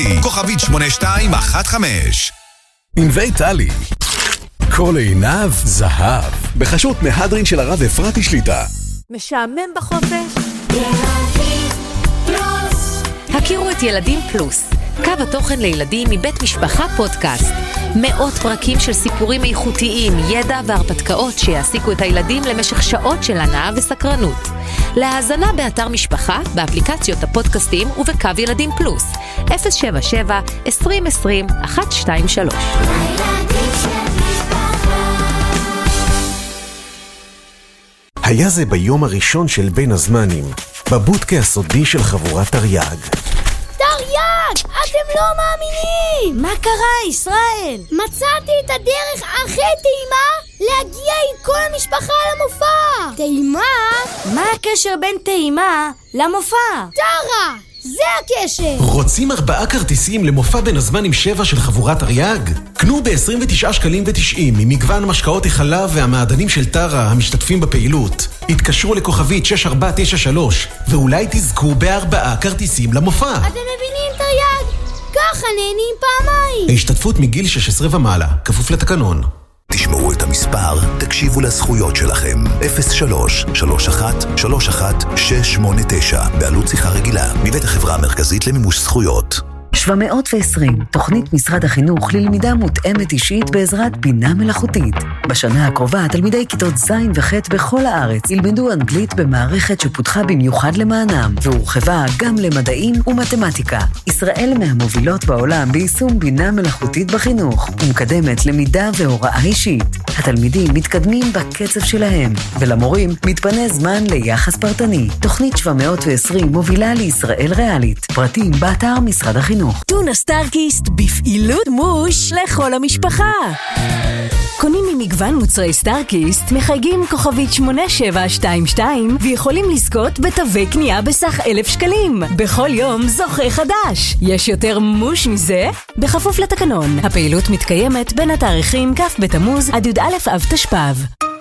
כוכבית 8215. ענבי טלי, כל עיניו זהב, בחשות מהדרין של הרב אפרתי שליטה. משעמם בחופש? ילדים פלוס. הכירו את ילדים פלוס, קו התוכן לילדים מבית משפחה פודקאסט. מאות פרקים של סיפורים איכותיים, ידע והרפתקאות שיעסיקו את הילדים למשך שעות של הנאה וסקרנות. להאזנה באתר משפחה, באפליקציות הפודקאסטים ובקו ילדים פלוס 077-2020-123. היה זה ביום הראשון של בין הזמנים, בבודקה הסודי של חבורת תרי"ג. תרי"ג! אתם לא מאמינים! מה קרה, ישראל? מצאתי את הדרך הכי טעימה להגיע עם כל המשפחה למופע! טעימה? מה הקשר בין טעימה למופע? טרה! זה הקשר! רוצים 4 כרטיסים למופע בין הזמנים 7 של חבורת תרי"ג? קנו ב-29.90 שקלים ממגוון משקאות החלב והמעדנים של טרה המשתתפים בפעילות. התקשרו לכוכבית 6493 ואולי תזכו ב4 כרטיסים למופע. אתם מבינים, תרי"ג? ככה נהנים פעמיים. ההשתתפות מגיל 16 ומעלה, כפוף לתקנון. תשמעו את המספר, תקשיבו לזכויות שלכם. 03-31-31-689, בעלות שיחה רגילה, מבית החברה המרכזית למימוש זכויות. 720, תוכנית משרד החינוך ללמידה מותאמת אישית בעזרת בינה מלאכותית. בשנה הקרובה, תלמידי כיתות ז' וח' בכל הארץ ילמדו אנגלית במערכת שפותחה במיוחד למענם, והורחבה גם למדעים ומתמטיקה. ישראל מהמובילות בעולם ביישום בינה מלאכותית בחינוך, ומקדמת למידה והוראה אישית. התלמידים מתקדמים בקצב שלהם, ולמורים מתפנה זמן ליחס פרטני. תוכנית 720 מובילה לישראל ריאלית. פרטים באתר משרד החינוך. טונה סטארקיסט בפעילות מוש לכל המשפחה. קונים ממגוון מוצרי סטארקיסט, מחייגים כוכבית 8722 ויכולים לזכות בתווי קנייה בסך 1,000 שקלים. בכל יום זוכה חדש. יש יותר מוש מזה? בכפוף לתקנון. הפעילות מתקיימת בין התאריכים כ' בתמוז עד י"א אב תשפ"ב.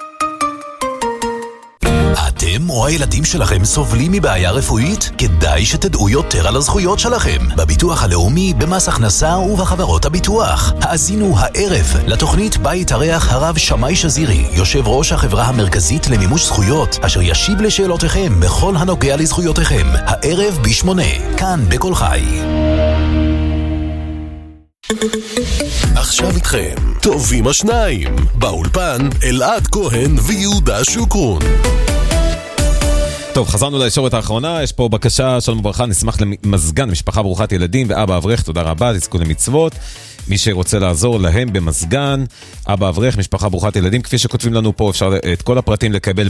אתם או הילדים שלכם סובלים מבעיה רפואית? כדאי שתדעו יותר על הזכויות שלכם. בביטוח הלאומי, במס הכנסה ובחברות הביטוח. האזינו הערב לתוכנית בה יתארח הרב שמאי שזירי, יושב ראש החברה המרכזית למימוש זכויות, אשר ישיב לשאלותיכם בכל הנוגע לזכויותיכם. הערב ב8, כאן בכל חי. עכשיו איתכם, טובים השניים, באולפן אלעד כהן ויהודה שוקרון. טוב, חזרנו לישורת האחרונה, יש פה בקשה, שלום וברכה, נשמח למזגן, משפחה ברוכת ילדים ואבא אברך, תודה רבה, תזכו למצוות. מי שרוצה לעזור להם במזגן, אבא אברך, משפחה ברוכת ילדים, כפי שכותבים לנו פה, אפשר את כל הפרטים לקבל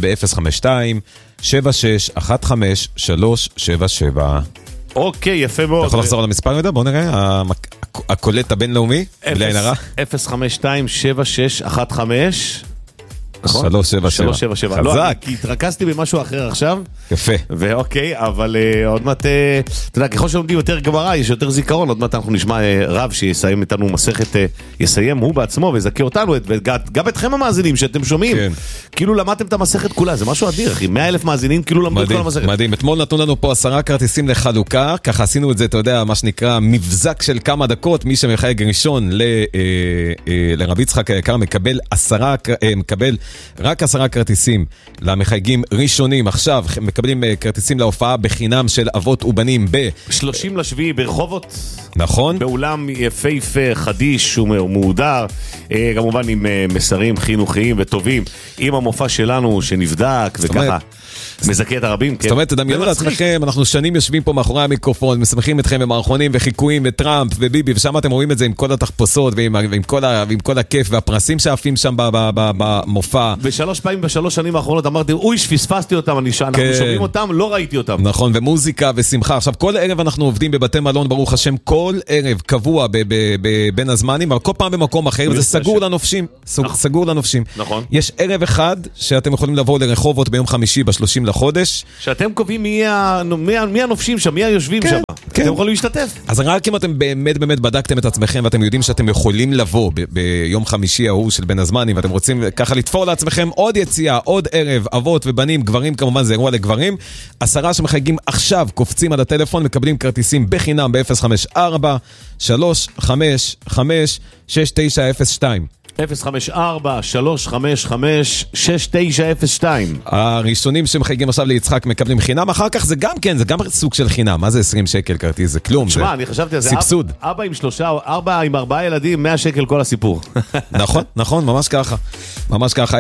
ב-052-7615-377. אוקיי, יפה מאוד. אתה יכול לחזור על המספר מידע? בוא נראה, הקולט הבינלאומי, בלי עין הרע. 052-7615 נכון? 377. חזק. כי התרכזתי במשהו אחר עכשיו. יפה. ואוקיי, אבל עוד מעט, אתה יודע, ככל שלומדים יותר גמרא, יש יותר זיכרון, עוד מעט אנחנו נשמע רב שיסיים איתנו מסכת, יסיים הוא בעצמו ויזכה אותנו, וגם אתכם המאזינים שאתם שומעים. כאילו למדתם את המסכת כולה, זה משהו אדיר, אחי. 100,000 מאזינים, כאילו למדו את כל המסכת. מדהים, אתמול נתנו לנו פה 10 כרטיסים לחלוקה, ככה עשינו את זה, אתה יודע, מה שנקרא, מבזק של כמה דקות, מי שמחייג ראשון לרב יצחק היקר מקבל רק 10 כרטיסים למחייגים ראשונים. עכשיו מקבלים כרטיסים להופעה בחינם של אבות ובנים ב-30 לשביעי ברחובות. נכון. באולם יפהפה, חדיש ומהודר, כמובן עם מסרים חינוכיים וטובים, עם המופע שלנו שנבדק וככה מזכה את הרבים. זאת אומרת, תדמיינו לעצמכם, אנחנו שנים יושבים פה מאחורי המיקרופון, משמחים אתכם במערכונים וחיקויים וטראמפ וביבי, ושם אתם רואים את זה עם כל התחפושות ועם כל הכיף והפרסים שעפים שם במופע. ושלוש פעמים בשלוש שנים האחרונות אמרתי, אוי, שפספסתי אותם, אנחנו שומעים אותם, לא ראיתי אותם. נכון, ומוזיקה ושמחה. עכשיו, כל ערב אנחנו עובדים בבתי מלון, ברוך השם, כל ערב קבוע בין הזמנים, אבל כל פעם במקום אחר, וזה סגור לנופשים. סגור לנופשים. נכון. יש ערב אחד שאתם יכולים לבוא לרחובות ביום חמישי ב-30 ה-30 לחודש. שאתם קובעים מי הנופשים שם, מי היושבים שם. אתם יכולים להשתתף. אז רק אם אתם באמת בדקתם את עצמכם, ואתם יודעים שאתם יכולים לבוא ביום חמישי ההוא של בין הזמנים, ואתם רוצים ככה לתפור לעצמכם עוד יציאה, עוד ערב, אבות ובנים, גברים, כמובן זה אירוע לגברים, 10 שמחייגים עכשיו, קופצים על הטלפון, מקבלים כרטיסים בחינם ב-054-355-6902. 054-355-6902. הראשונים שמחייגים עכשיו ליצחק מקבלים חינם, אחר כך זה גם כן, זה גם סוג של חינם. מה זה 20 שקל כרטיס? זה כלום. שמע, אני חשבתי על זה. סבסוד. אבא עם 4 ילדים, 100 שקל כל הסיפור. נכון, ממש ככה. ממש ככה,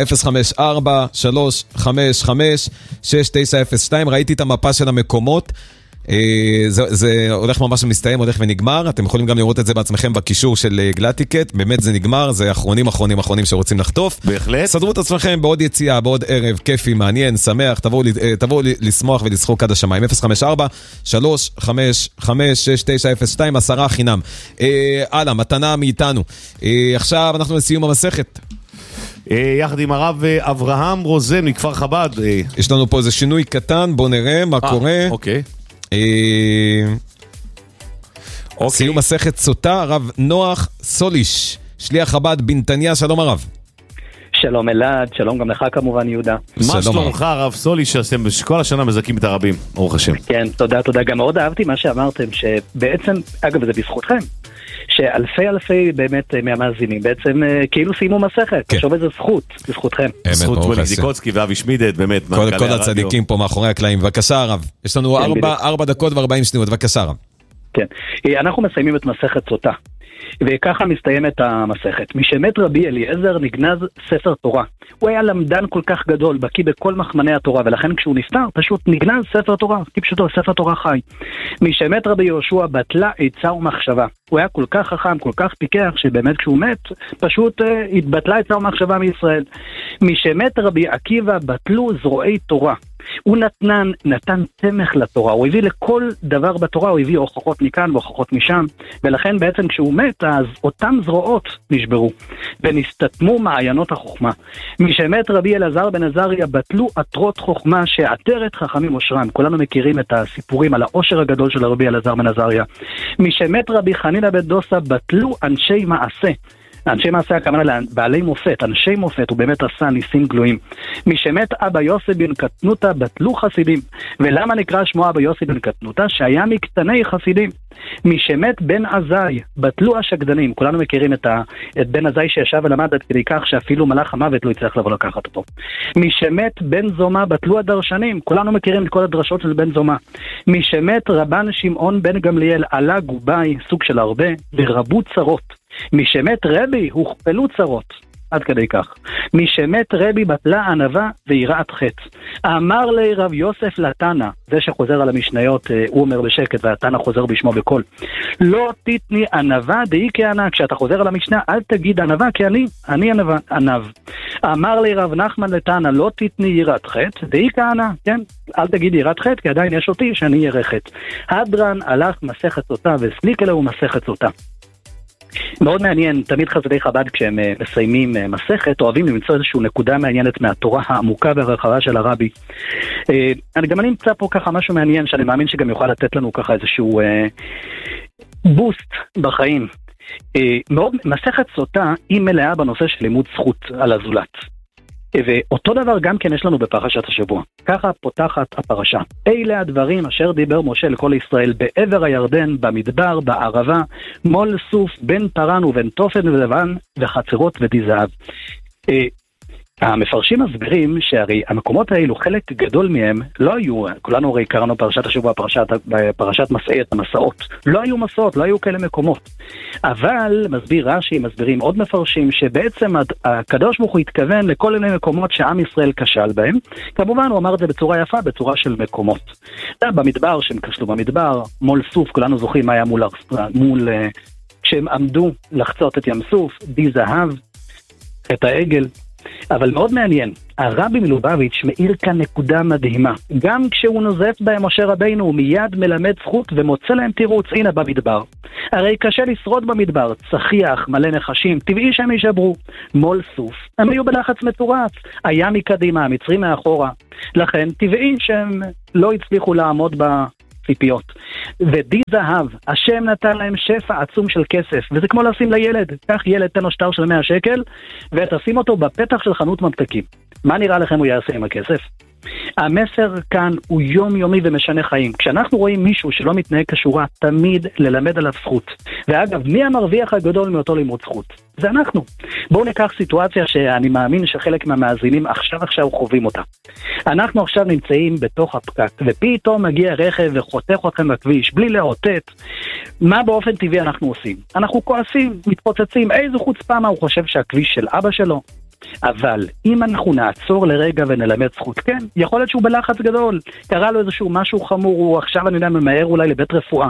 054-355-6902. ראיתי את המפה של המקומות. זה הולך ממש מסתיים, הולך ונגמר. אתם יכולים גם לראות את זה בעצמכם בקישור של גלטיקט. באמת זה נגמר, זה אחרונים שרוצים לחטוף. בהחלט. סדרו את עצמכם בעוד יציאה, בעוד ערב כיפי, מעניין, שמח. תבואו לשמוח ולשחוק עד השמיים. 054-355-6902, 10 חינם. הלאה, מתנה מאיתנו. עכשיו אנחנו לסיום המסכת. יחד עם הרב אברהם רוזן מכפר חב"ד. יש לנו פה איזה שינוי קטן, בואו נראה מה קורה. אוקיי. סיום מסכת סוטה, הרב נוח סוליש, שליח חב"ד בנתניה, שלום הרב. שלום אלעד, שלום גם לך כמובן יהודה. מה שלומך הרב סוליש, שאתם כל השנה מזכים את הרבים, ברוך השם. כן, תודה, גם מאוד אהבתי מה שאמרתם, שבעצם, אגב זה בזכותכם, שאלפי באמת מהמאזינים בעצם כאילו סיימו מסכת, תחשוב איזה זכות, בזכותכם. זכות וולי זיקוצקי ואבי שמידד, באמת. כל הצדיקים פה מאחורי הקלעים, בבקשה הרב. יש לנו 4 דקות ו40 שניות, בבקשה הרב. כן, אנחנו מסיימים את מסכת סוטה, וככה מסתיימת המסכת. משמת רבי אליעזר נגנז ספר תורה. הוא היה למדן כל כך גדול, בקיא בכל מחמני התורה, ולכן כשהוא נפטר פשוט נגנז ספר תורה, פשוטו ספר תורה חי. משמת רבי יהושע בטלה עצה ומחשבה. הוא היה כל כך חכם, כל כך פיקח, שבאמת כשהוא מת פשוט התבטלה עצה ומחשבה מישראל. משמת רבי עקיבא בטלו זרועי תורה. הוא נתן תמך לתורה, הוא הביא לכל דבר בתורה, הוא הביא הוכחות מכאן והוכחות משם, ולכן בעצם כשהוא מת, אז אותם זרועות נשברו, ונסתתמו מעיינות החוכמה. משמת רבי אלעזר בן עזריה בטלו עטרות חוכמה שעטרת חכמים אושרם. כולנו מכירים את הסיפורים על העושר הגדול של רבי אלעזר בן עזריה. משמת רבי חנינא בן דוסא בטלו אנשי מעשה. אנשי מעשה הכוונה לבעלי מופת, אנשי מופת, הוא באמת עשה ניסים גלויים. משמת אבא יוסי בן קטנותה בטלו חסידים. ולמה נקרא שמו אבא יוסי בן קטנותה? שהיה מקטני חסידים. משמת בן עזאי בטלו השקדנים. כולנו מכירים את בן עזאי שישב ולמד עד כדי כך שאפילו מלאך המוות לא יצטרך לבוא לקחת אותו. משמת בן זומה בטלו הדרשנים. כולנו מכירים את כל הדרשות של בן זומה. משמת רבן שמעון בן גמליאל עלה גובי, סוג של הרבה, ורבו צרות. משמת רבי הוכפלו צרות, עד כדי כך. משמת רבי בטלה ענווה ויראת חטא. אמר לי רב יוסף לתנא, זה שחוזר על המשניות, הוא אומר בשקט והתנא חוזר בשמו בקול, לא תתני ענווה דאי כענה. כשאתה חוזר על המשנה אל תגיד ענווה, כי אני ענב. אמר לי רב נחמן לתנא, לא תתני יראת חטא דאי כענה. כן, אל תגיד יראת חטא, כי עדיין יש אותי שאני ירא חטא. הדרן הלך מסכת סוטה וסליק אלוהו מסכת סוטה. מאוד מעניין, תמיד חסידי חב"ד כשהם מסיימים מסכת אוהבים למצוא איזושהי נקודה מעניינת מהתורה העמוקה והרחבה של הרבי. גם אני אמצא פה ככה משהו מעניין שאני מאמין שגם יוכל לתת לנו ככה איזשהו בוסט בחיים. מסכת סוטה היא מלאה בנושא של לימוד זכות על הזולת. ואותו דבר גם כן יש לנו בפרשת השבוע. ככה פותחת הפרשה. אלה הדברים אשר דיבר משה לכל ישראל בעבר הירדן, במדבר, בערבה, מול סוף, בין פרן ובין תופן ולבן, וחצרות ודי זהב. המפרשים מסבירים שהרי המקומות האלו, חלק גדול מהם לא היו, כולנו הרי קראנו פרשת השבוע, פרשת מסעי את המסעות, לא היו מסעות, לא היו כאלה מקומות. אבל מסביר רש"י, מסבירים עוד מפרשים, שבעצם הקדוש ברוך הוא התכוון לכל מיני מקומות שעם ישראל כשל בהם. כמובן הוא אמר את זה בצורה יפה, בצורה של מקומות. במדבר, שהם כשלו במדבר, מול סוף, כולנו זוכרים מה היה מול כשהם עמדו לחצות את ים סוף, די זהב, את העגל, אבל מאוד מעניין, הרבי מלובביץ' מאיר כאן נקודה מדהימה. גם כשהוא נוזף בהם משה רבינו, הוא מיד מלמד זכות ומוצא להם תירוץ, הנה במדבר. הרי קשה לשרוד במדבר, צחיח, מלא נחשים, טבעי שהם יישברו. מול סוף, הם היו בלחץ מטורף, היה מקדימה, המצרים מאחורה. לכן טבעי שהם לא הצליחו לעמוד ציפיות. ודי זהב, השם נתן להם שפע עצום של כסף, וזה כמו לשים לילד, קח ילד, תן לו שטר של 100 שקל, ותשים אותו בפתח של חנות ממתקים. מה נראה לכם הוא יעשה עם הכסף? המסר כאן הוא יומיומי ומשנה חיים. כשאנחנו רואים מישהו שלא מתנהג כשורה, תמיד ללמד עליו זכות. ואגב, מי המרוויח הגדול מאותו לימוד זכות? זה אנחנו. בואו ניקח סיטואציה שאני מאמין שחלק מהמאזינים עכשיו חווים אותה. אנחנו עכשיו נמצאים בתוך הפקק, ופתאום מגיע רכב וחותך אתכם בכביש, בלי לאותת. מה באופן טבעי אנחנו עושים? אנחנו כועסים, מתפוצצים, איזו חוצפה, מה הוא חושב שהכביש של אבא שלו? אבל אם אנחנו נעצור לרגע ונלמד זכות, כן, יכול להיות שהוא בלחץ גדול, קרה לו איזשהו משהו חמור, הוא עכשיו אני יודע ממהר אולי לבית רפואה.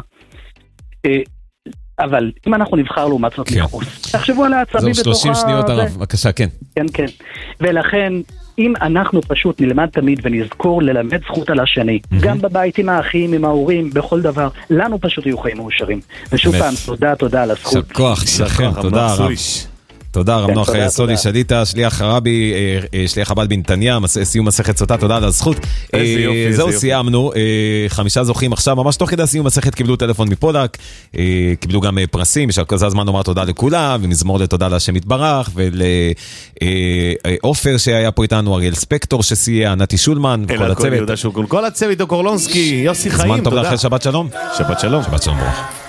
אבל אם אנחנו נבחר לעומת זאת לחוס, תחשבו על העצבים בתוך 30 שניות הרב, בבקשה, כן. כן. ולכן, אם אנחנו פשוט נלמד תמיד ונזכור ללמד זכות על השני, גם בבית עם האחים, עם ההורים, בכל דבר, לנו פשוט יהיו חיים מאושרים. ושוב פעם, תודה על הזכות. כוח, שלכם, תודה הרב. תודה רב נוח סודי שליטה, שליח הרבי, שליח חב"ד בנתניה, סיום מסכת סוטה, תודה על הזכות. זהו, סיימנו, 5 זוכים עכשיו, ממש תוך כדי סיום מסכת קיבלו טלפון מפולק, קיבלו גם פרסים, זה הזמן לומר תודה לכולם, ומזמור לתודה להשם יתברך, ולעופר שהיה פה איתנו, אריאל ספקטור שסייע, נתי שולמן, וכל הצוות. כל הצוות, קורלונסקי, יוסי חיים, זמן טוב לאחרי שבת שלום. שבת שלום. שבת שלום ברוך.